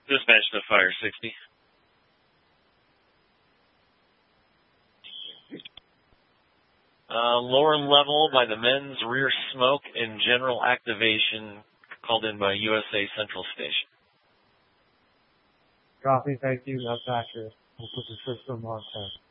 Dispatch to Fire 60. Lower level by the men's rear smoke and general activation called in by USA Central Station. Copy, thank you. That's accurate. We'll put the system on test.